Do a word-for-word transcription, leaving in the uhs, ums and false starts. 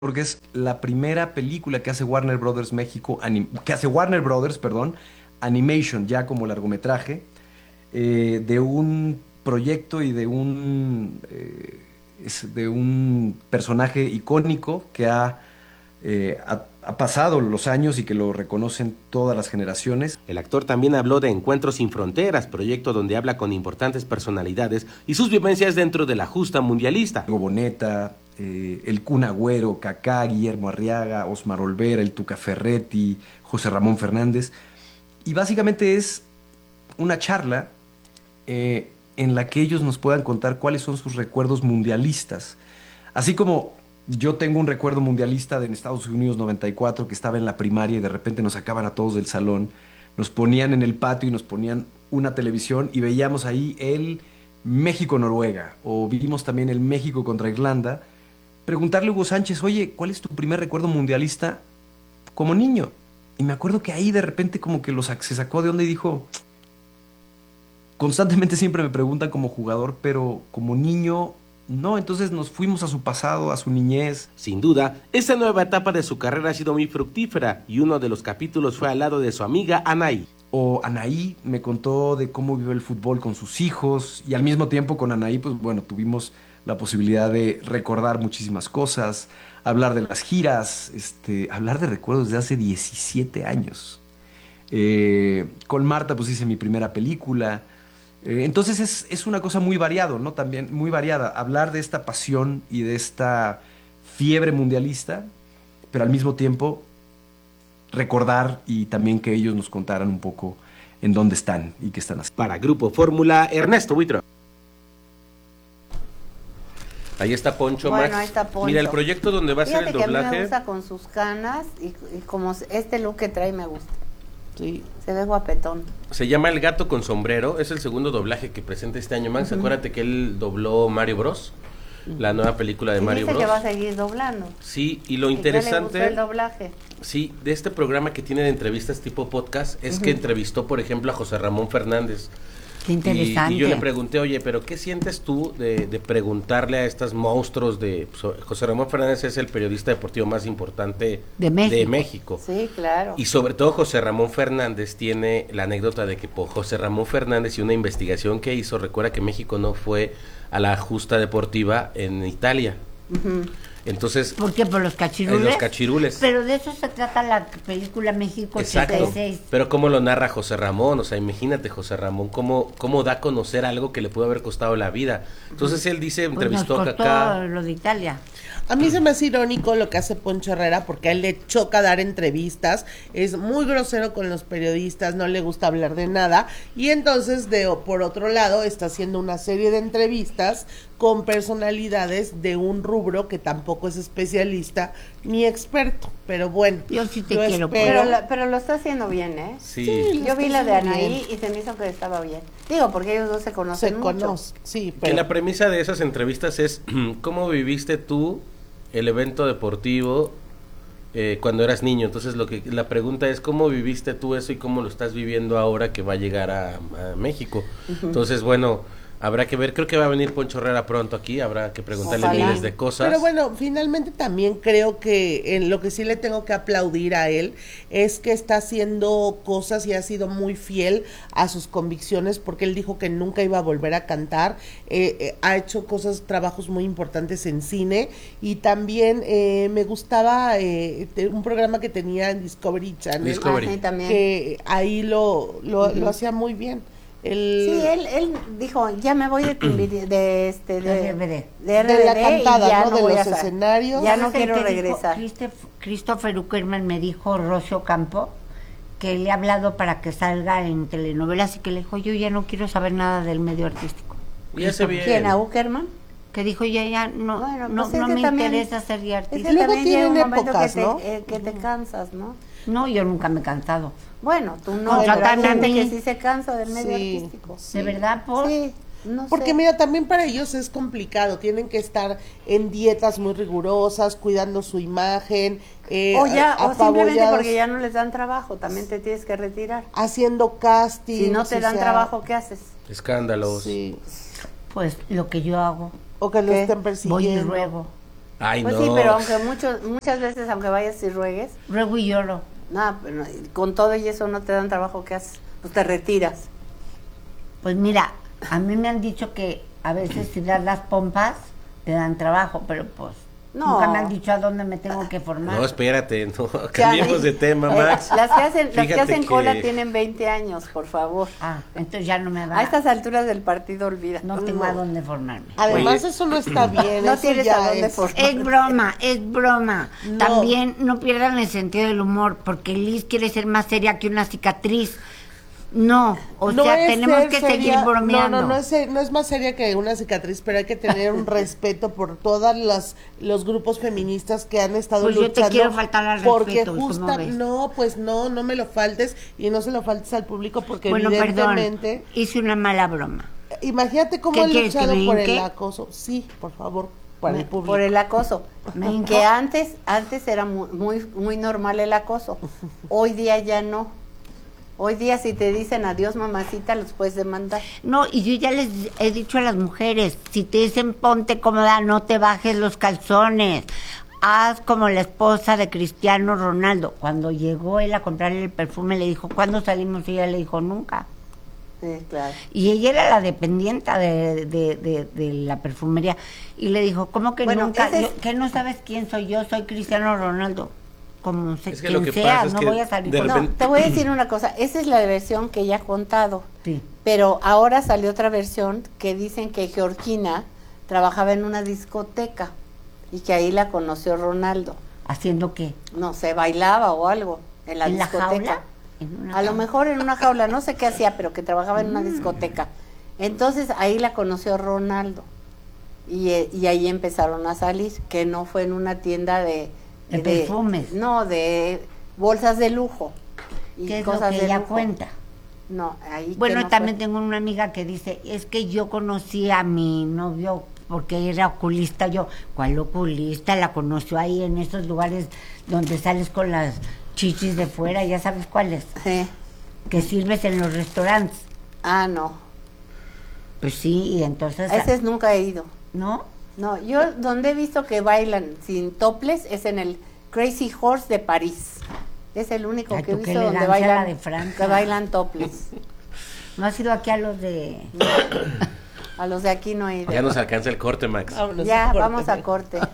porque es la primera película que hace Warner Brothers México, anim- que hace Warner Brothers, perdón, Animation, ya como largometraje, eh, de un proyecto y de un, eh, es de un personaje icónico que ha, eh, ha, ha pasado los años y que lo reconocen todas las generaciones. El actor también habló de Encuentros sin Fronteras, proyecto donde habla con importantes personalidades y sus vivencias dentro de la justa mundialista. Diego Boneta, eh, el Kun Agüero, Kaká, Guillermo Arriaga, Osmar Olvera, el Tuca Ferretti, José Ramón Fernández. Y básicamente es una charla eh, en la que ellos nos puedan contar cuáles son sus recuerdos mundialistas. Así como yo tengo un recuerdo mundialista de en Estados Unidos noventa y cuatro, que estaba en la primaria y de repente nos sacaban a todos del salón, nos ponían en el patio y nos ponían una televisión y veíamos ahí el México-Noruega, o vimos también el México contra Irlanda. Preguntarle a Hugo Sánchez, oye, ¿cuál es tu primer recuerdo mundialista como niño? Y me acuerdo que ahí de repente como que lo sac- se sacó de onda y dijo, constantemente siempre me preguntan como jugador, pero como niño, no. Entonces nos fuimos a su pasado, a su niñez. Sin duda, esta nueva etapa de su carrera ha sido muy fructífera y uno de los capítulos fue al lado de su amiga Anaí. O Anaí me contó de cómo vive el fútbol con sus hijos y al mismo tiempo con Anaí, pues bueno, tuvimos la posibilidad de recordar muchísimas cosas, hablar de las giras, este, hablar de recuerdos de hace diecisiete años. Eh, con Marta pues hice mi primera película. Eh, entonces es, es una cosa muy variado, ¿no? También muy variada. Hablar de esta pasión y de esta fiebre mundialista, pero al mismo tiempo recordar y también que ellos nos contaran un poco en dónde están y qué están haciendo. Para Grupo Fórmula, Ernesto Buitro. Ahí está Poncho, Bueno, Max. ahí está Poncho. Mira, el proyecto donde va a Fíjate ser el que a mí me doblaje. gusta con sus canas y, y como este look que trae me gusta. Sí. Se ve guapetón. Se llama El Gato con Sombrero. Es el segundo doblaje que presenta este año, Max. Acuérdate que él dobló Mario Bros. La nueva película de Y Mario dice Bros. que va a seguir doblando. Sí, y lo ¿Y qué le gustó interesante. el doblaje? Sí, de este programa que tiene de entrevistas tipo podcast es que entrevistó, por ejemplo, a José Ramón Fernández. Qué Y, interesante. y yo le pregunté, oye, pero ¿qué sientes tú de, de preguntarle a estos monstruos de... so- José Ramón Fernández es el periodista deportivo más importante De México. de México. Sí, claro. Y sobre todo José Ramón Fernández tiene la anécdota de que por José Ramón Fernández y una investigación que hizo, recuerda que México no fue a la justa deportiva en Italia. Ujú. Entonces, ¿Por qué? ¿Por los cachirules? en los cachirules. Pero de eso se trata la película México Exacto, ochenta y seis. pero cómo lo narra José Ramón, o sea, imagínate José Ramón, cómo, cómo da a conocer algo que le pudo haber costado la vida. Entonces él dice, Pues nos entrevistó a costó Kaká. lo de Italia. A mí se me hace irónico lo que hace Poncho Herrera porque a él le choca dar entrevistas, es muy grosero con los periodistas, no le gusta hablar de nada y entonces de por otro lado está haciendo una serie de entrevistas con personalidades de un rubro que tampoco es especialista ni experto, pero bueno, Yo sí te yo quiero, espero- Pero, la- pero lo está haciendo bien, ¿eh? Sí, Sí. Yo vi la de haciendo Anaí bien. y se me hizo que estaba bien. Digo, porque ellos dos se conocen se mucho. conoce, sí, que pero la premisa de esas entrevistas es, ¿cómo viviste tú el evento deportivo eh, cuando eras niño? Entonces lo que la pregunta es, ¿cómo viviste tú eso y cómo lo estás viviendo ahora que va a llegar a, a México? Entonces, bueno, habrá que ver, creo que va a venir Poncho Herrera pronto aquí, habrá que preguntarle Ojalá. miles de cosas. Pero bueno, finalmente también creo que en lo que sí le tengo que aplaudir a él es que está haciendo cosas y ha sido muy fiel a sus convicciones porque él dijo que nunca iba a volver a cantar, eh, eh, ha hecho cosas, trabajos muy importantes en cine y también eh, me gustaba eh, te- un programa que tenía en Discovery Channel, Discovery. Ah, sí, también. que ahí lo, lo, lo hacía muy bien. El, Sí, él, él dijo, ya me voy de, Timbiri- de este de, De R B D. de R B D De la cantada, y ya ¿no? no, De voy los a sa- escenarios. Ya no ¿Sabes el quiero que dijo regresar. Christoph- Christopher Uckerman me dijo, Rocio Campo, que le ha hablado para que salga en telenovelas y que le dijo, yo ya no quiero saber nada del medio artístico. Y hace bien. ¿Quién? ¿A Uckerman? Que dijo, ya, ya, no, Bueno, no, pues es no que me también- interesa ser ya Es artista. que Luego también llega un tienen momento épocas, que, te, ¿no? eh, que te cansas, ¿no? No, yo nunca me he cansado. Bueno, tú no, No, pero hay tratan a gente mí. que sí se cansa del medio Sí. artístico. ¿De verdad, por? Sí, no Porque sé. mira, también para ellos es complicado, tienen que estar en dietas muy rigurosas, cuidando su imagen, eh, o ya, o simplemente apabullados, porque ya no les dan trabajo, también te tienes que retirar. haciendo casting. Si no te dan trabajo, ¿qué haces? Escándalos. Sí. Pues lo que yo hago, O que lo ¿Qué? estén voy y persiguiendo. ruego. Ay, Pues no. sí, pero aunque muchos, muchas veces, aunque vayas y ruegues, Ruego y lloro. nada, pero con todo y eso no te dan trabajo, ¿qué haces? Pues te retiras. Pues mira, a mí me han dicho que a veces si das las pompas te dan trabajo, pero pues No. nunca me han dicho a dónde me tengo que formar. No, espérate, no, cambiemos de tema, Eh, Max. Las que hacen, las que Fíjate hacen que- cola tienen veinte años, por favor. Ah, entonces ya no me va. A estas alturas del partido, olvida. No tengo a dónde formarme. Además, Oye. eso no está bien. No eso tienes ya a dónde es- formar. Es broma, es broma. No. También no pierdan el sentido del humor, porque Liz quiere ser más seria que una cicatriz. No, o No sea, es tenemos ser que seria- seguir bromeando. No, no, no es, ser- no es más seria que una cicatriz, pero hay que tener un respeto por todas las los grupos feministas que han estado Pues yo te luchando. quiero faltar al porque respeto, ¿cómo justa, ves? no, pues no, no me lo faltes y no se lo faltes al público porque Bueno, perdón, evidentemente, hice una mala broma. imagínate cómo ¿Qué han quieres, que luchado me por el hinque? acoso. Sí, por favor, para Me- el público. por el acoso. Me hinco. Que antes, antes era muy, muy, muy normal el acoso. Hoy día ya no. Hoy día si te dicen adiós mamacita, los puedes demandar. No, y yo ya les he dicho a las mujeres, si te dicen ponte cómoda, no te bajes los calzones. Haz como la esposa de Cristiano Ronaldo. Cuando llegó él a comprarle el perfume, le dijo, ¿cuándo salimos? Y ella le dijo, nunca. Sí, claro. Y ella era la dependienta de, de, de, de la perfumería. Y le dijo, ¿cómo que Bueno, nunca? ese es- Yo- ¿Que no sabes quién soy yo? Soy Cristiano Ronaldo. Como sé Es que quien lo que sea, pasa es no que voy a salir de con... No, repente- te voy a decir una cosa. Esa es la versión que ella ha contado. Sí. Pero ahora salió otra versión que dicen que Georgina trabajaba en una discoteca y que ahí la conoció Ronaldo. ¿Haciendo qué? No sé, bailaba o algo en la ¿En la discoteca. jaula? En una A lo jaula. mejor en una jaula, no sé qué hacía, pero que trabajaba en Mm. una discoteca. Entonces ahí la conoció Ronaldo y, eh, y ahí empezaron a salir, que no fue en una tienda de... De perfumes. No, de bolsas de lujo. Y ¿Qué es lo cosas que de ella lujo. cuenta? No, ahí que Bueno, no también fue. tengo una amiga que dice, es que yo conocí a mi novio porque era oculista. Yo, ¿cuál oculista? La conoció ahí en esos lugares donde sales con las chichis de fuera, ya sabes cuáles, Sí. que sirves en los restaurantes. Ah, no. Pues sí, y entonces... A ese nunca he ido. ¿No? No, yo donde he visto que bailan sin toples es en el Crazy Horse de París. Es el único Ay, que he tú qué visto donde elegancia la bailan, de Francia. que bailan toples. ¿No has ido aquí a los de...? A los de aquí no he ido. Ya nos alcanza el corte, Max. Vámonos Ya, a corte. vamos a corte.